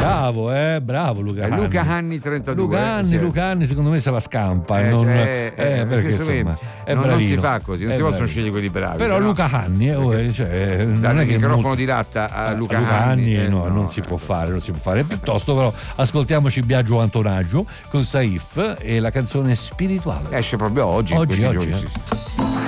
Bravo Luca Hanni. Luca Hanni 32. Luca Hanni secondo me se la scampa, perché insomma non si fa così, non si possono scegliere quelli bravi. Però Luca Hanni dare il microfono di latta a Luca Hanni non si può fare. Piuttosto però ascoltiamoci Biagio Antonaggio con Saif e la canzone Spirituale. Esce proprio oggi. Oggi.